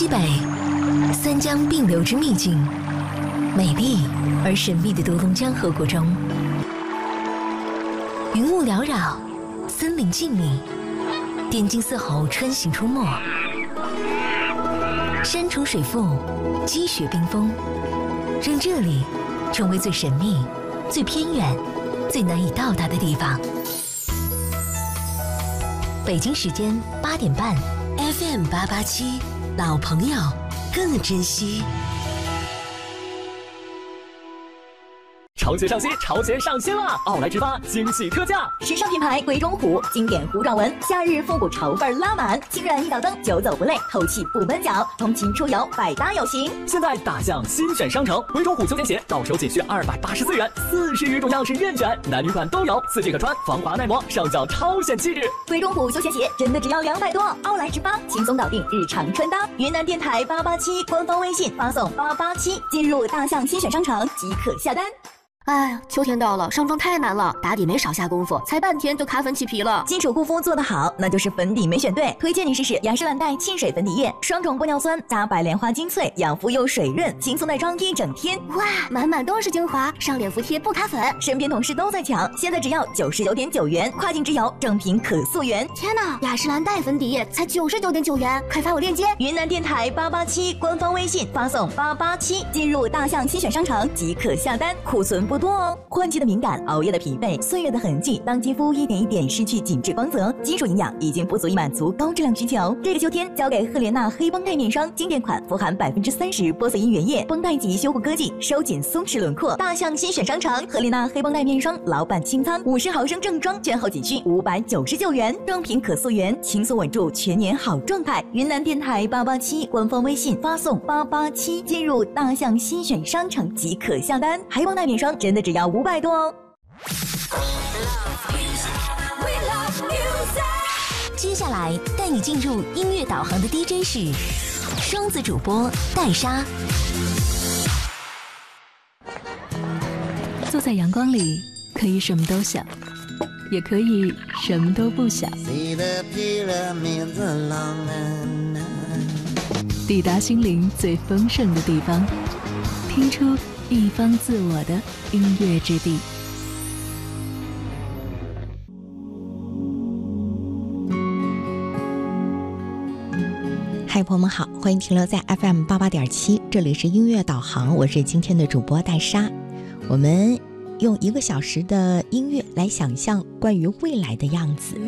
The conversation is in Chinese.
北，三江并流之秘境，美丽而神秘的独龙江河谷中，云雾缭绕，森林静谧，滇金丝猴穿行出没，山重水复，积雪冰封，让这里成为最神秘、最偏远、最难以到达的地方。北京时间8点半 ，FM 887，老朋友更珍惜。 潮鞋上新，潮鞋上新了！奥莱直发惊喜特价， 时尚品牌鬼冢虎经典糊状纹，夏日复古潮范拉满，轻软一脚蹬，久走不累，透气不闷脚，通勤出游百搭有型。 现在大象新选商城，鬼冢虎休闲鞋到手仅需284元，40余种样式任选，男女款都有，4季可穿，防滑耐磨，上脚超显气质。 鬼冢虎休闲鞋真的只要200多，奥莱直发轻松搞定日常穿搭。云南电台887官方微信发送887，进入大象新选商城即可下单。 哎呀，秋天到了，上妆太难了，打底没少下功夫，才半天就卡粉起皮了。 基础护肤做得好，那就是粉底没选对。推荐你试试雅诗兰黛沁水粉底液，双种玻尿酸加白莲花精粹，养肤又水润，轻松带妆一整天。 哇，满满都是精华，上脸服帖不卡粉。 身边同事都在抢，现在只要99.9元，跨境直邮，正品可溯源。 天哪，雅诗兰黛粉底液才99.9元，快发我链接。 云南电台887官方微信发送887，进入大象新选商城即可下单，库存不多哦。换季的敏感，熬夜的疲惫，岁月的痕迹，当肌肤一点一点失去紧致光泽，基础营养已经不足以满足高质量需求。这个秋天交给赫莲娜黑绷带面霜经典款，富含30%玻色因原液，绷带级修护科技，收紧松弛轮廓。大象新选商城赫莲娜黑绷带面霜老版清仓，50毫升正装券后仅需599元，正品可溯源，轻松稳住全年好状态。云南电台887官方微信发送887，进入大象新选商城即可下单。黑绷带面霜真的只要500多哦。 接下来带你进入音乐导航的 DJ 是双子主播戴莎。 坐在阳光里，可以什么都想，也可以什么都不想。抵达心灵最丰盛的地方，听出一方自我的音乐之地。 嗨，朋友们好，欢迎停留在 FM 88.7，这里是音乐导航，我是今天的主播戴莎。我们用1个小时的音乐来想象关于未来的样子。